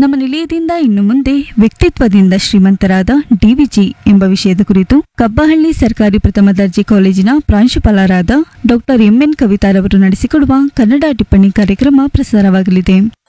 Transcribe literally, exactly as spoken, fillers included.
ನಮ್ಮ ನಿಲಯದಿಂದ ಇನ್ನು ಮುಂದೆ ವ್ಯಕ್ತಿತ್ವದಿಂದ ಶ್ರೀಮಂತರಾದ ಡಿವಿಜಿ ಎಂಬ ವಿಷಯದ ಕುರಿತು ಕಬ್ಬಹಳ್ಳಿ ಸರ್ಕಾರಿ ಪ್ರಥಮ ದರ್ಜೆ ಕಾಲೇಜಿನ ಪ್ರಾಂಶುಪಾಲರಾದ ಡಾಕ್ಟರ್ ಎಂಎನ್ ಕವಿತಾರವರು ನಡೆಸಿಕೊಡುವ ಕನ್ನಡ ಟಿಪ್ಪಣಿ ಕಾರ್ಯಕ್ರಮ ಪ್ರಸಾರವಾಗಲಿದೆ.